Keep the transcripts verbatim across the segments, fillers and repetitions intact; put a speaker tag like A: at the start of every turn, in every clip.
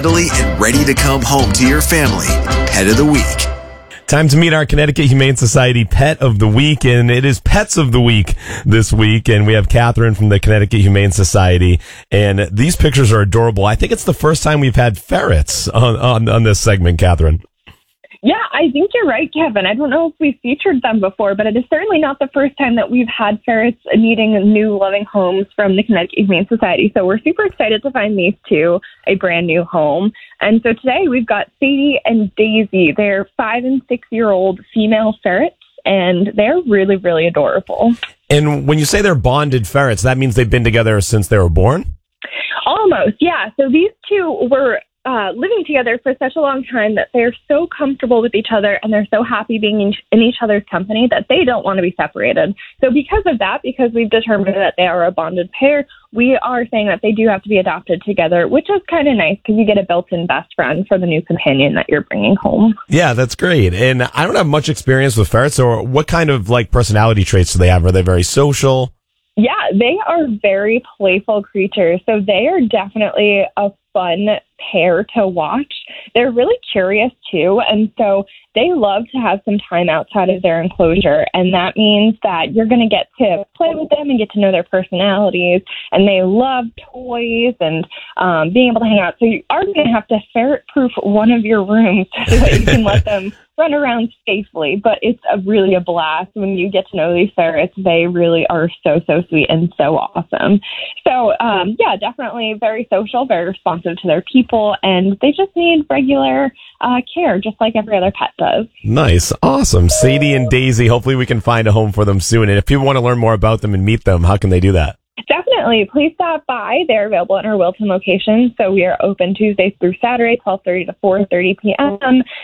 A: and ready to come home to your family. Pet of the Week.
B: Time to meet our Connecticut Humane Society Pet of the Week, and it is Pets of the Week this week, and we have Catherine from the Connecticut Humane Society, and these pictures are adorable. I think it's the first time we've had ferrets on, on, on this segment, Catherine.
C: Yeah, I think you're right, Kevin. I don't know if we've featured them before, but it is certainly not the first time that we've had ferrets needing new loving homes from the Connecticut Humane Society. So we're super excited to find these two a brand new home. And so today we've got Sadie and Daisy. They're five and six year old female ferrets, and they're really, really adorable.
B: And when you say they're bonded ferrets, that means they've been together since they were born?
C: Almost, yeah. So these two were Uh, living together for such a long time that they're so comfortable with each other and they're so happy being in, in each other's company that they don't want to be separated. So because of that, because we've determined that they are a bonded pair, we are saying that they do have to be adopted together, which is kind of nice because you get a built-in best friend for the new companion that you're bringing home.
B: Yeah, that's great. And I don't have much experience with ferrets, or what kind of like personality traits do they have? Are they very social?
C: Yeah, they are very playful creatures. So they are definitely a fun pair to watch. They're really curious too, and so they love to have some time outside of their enclosure, and that means that you're going to get to play with them and get to know their personalities, and they love toys and um, being able to hang out. So you are going to have to ferret-proof one of your rooms so that you can let them run around safely, but it's a really a blast when you get to know these ferrets. They really are so, so sweet and so awesome. So, um, yeah, definitely very social, very responsive to their people, and they just need regular uh, care, just like every other pet does.
B: Nice. Awesome. Sadie and Daisy, hopefully we can find a home for them soon. And if people want to learn more about them and meet them, how can they do that?
C: Definitely. Please stop by. They're available in our Wilton location. So we are open Tuesdays through Saturday, twelve thirty to four thirty p.m.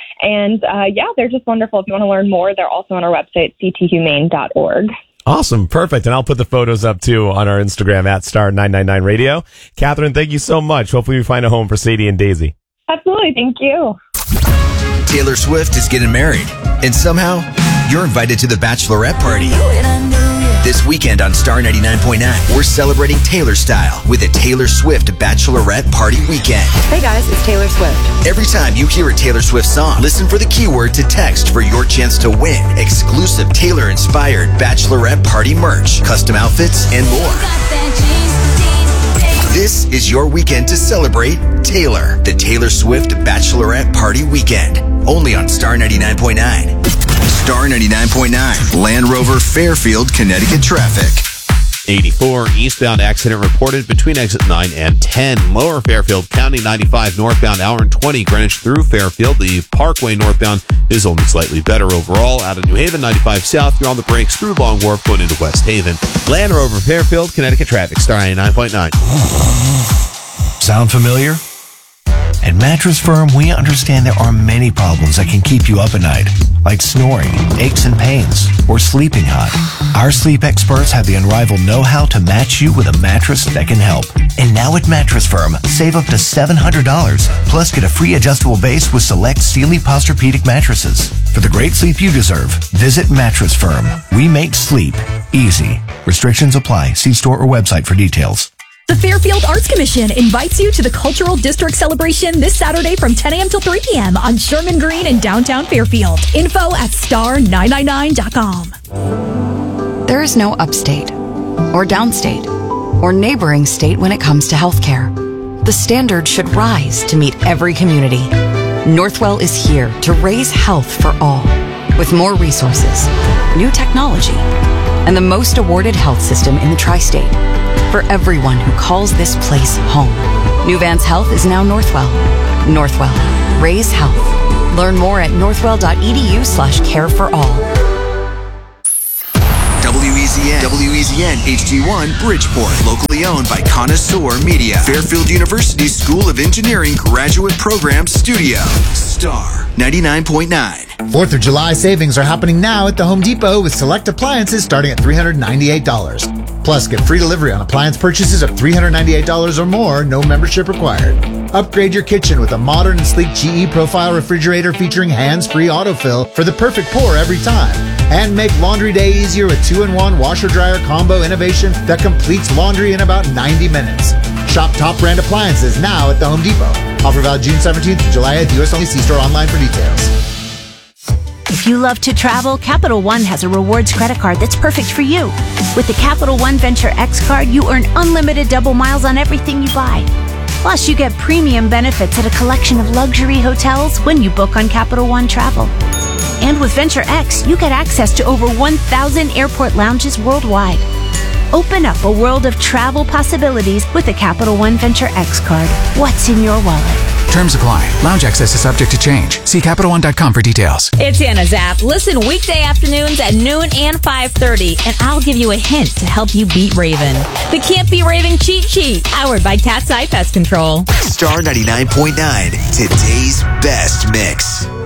C: And uh, yeah, they're just wonderful. If you want to learn more, they're also on our website, c t humane dot org.
B: Awesome. Perfect. And I'll put the photos up too on our Instagram at star nine nine nine radio. Catherine, thank you so much. Hopefully we find a home for Sadie and Daisy.
C: Absolutely. Thank you.
A: Taylor Swift is getting married, and somehow you're invited to the bachelorette party. This weekend on Star ninety-nine point nine, we're celebrating Taylor style with a Taylor Swift bachelorette party weekend.
D: Hey guys, it's Taylor Swift.
A: Every time you hear a Taylor Swift song, listen for the keyword to text for your chance to win exclusive Taylor-inspired bachelorette party merch, custom outfits, and more. This is your weekend to celebrate Taylor, the Taylor Swift bachelorette party weekend, only on Star ninety-nine point nine. Star ninety-nine point nine, Land Rover Fairfield, Connecticut traffic.
E: eighty-four eastbound accident reported between exit nine and ten. Lower Fairfield, County ninety-five northbound, hour and twenty, Greenwich through Fairfield. The Parkway northbound is only slightly better overall. Out of New Haven, ninety-five south, you're on the brakes through Long Wharf going into West Haven. Land Rover Fairfield, Connecticut traffic, Star ninety-nine point nine.
F: Sound familiar? At Mattress Firm, we understand there are many problems that can keep you up at night, like snoring, aches and pains, or sleeping hot. Our sleep experts have the unrivaled know-how to match you with a mattress that can help. And now at Mattress Firm, save up to seven hundred dollars, plus get a free adjustable base with select Sealy Posturepedic mattresses. For the great sleep you deserve, visit Mattress Firm. We make sleep easy. Restrictions apply. See store or website for details.
G: The Fairfield Arts Commission invites you to the Cultural District Celebration this Saturday from ten a.m. till three p.m. on Sherman Green in downtown Fairfield. Info at star nine nine nine dot com.
D: There is no upstate or downstate or neighboring state when it comes to healthcare. The standard should rise to meet every community. Northwell is here to raise health for all, with more resources, new technology, and the most awarded health system in the tri-state. For everyone who calls this place home. New Vance Health is now Northwell. Northwell. Raise health. Learn more at northwell.edu slash care for all.
A: W E Z N, W E Z N H D one Bridgeport, locally owned by Connoisseur Media. Fairfield University School of Engineering Graduate Program Studio. Star ninety-nine point nine.
H: fourth of July savings are happening now at the Home Depot with select appliances starting at three hundred ninety-eight dollars. Plus, get free delivery on appliance purchases of three hundred ninety-eight dollars or more, no membership required. Upgrade your kitchen with a modern and sleek G E Profile refrigerator featuring hands-free autofill for the perfect pour every time. And make laundry day easier with two in one washer-dryer combo innovation that completes laundry in about ninety minutes. Shop top brand appliances now at the Home Depot. Offer valid June seventeenth to July eighth. U S only. See store online for details.
I: If you love to travel, Capital One has a rewards credit card that's perfect for you. With the Capital One Venture X card, you earn unlimited double miles on everything you buy. Plus, you get premium benefits at a collection of luxury hotels when you book on Capital One Travel. And with Venture X, you get access to over one thousand airport lounges worldwide. Open up a world of travel possibilities with the Capital One Venture X card. What's in your wallet?
J: Terms apply. Lounge access is subject to change. See Capital One dot com for details.
K: It's Anna Zapp. Listen weekday afternoons at noon and five thirty, and I'll give you a hint to help you beat Raven. The Can't Be Raven cheat sheet, powered by Cat's Eye Pest Control.
A: Star ninety-nine point nine, today's best mix.